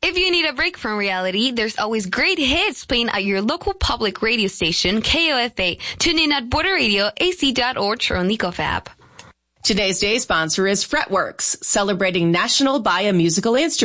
If you need a break from reality, there's always great hits playing at your local public radio station, KOFA. Tune in at borderradioac.org or on the Nicof app. Today's day sponsor is Fretworks, celebrating National Buy a Musical Instrument